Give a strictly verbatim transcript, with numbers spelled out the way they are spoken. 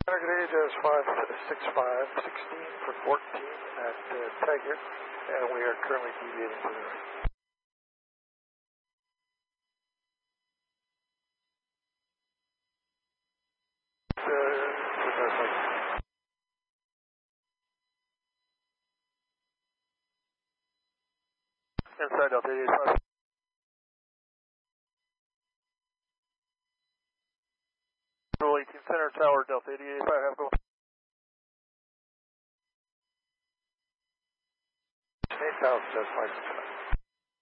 Center gauge is five six five, sixteen for fourteen at uh, Tiger, and we are currently deviating to the right. Inside Delta eighty-five. eighteen Center Tower, Delta eighty eighty-five, have a go. eight thousand, just five six five.